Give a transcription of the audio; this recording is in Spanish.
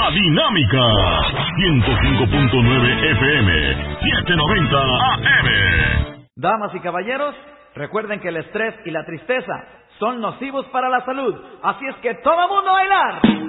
La Dinámica. 105.9 FM. 790 AM. Damas y caballeros, recuerden que el estrés y la tristeza son nocivos para la salud. Así es que todo mundo a bailar.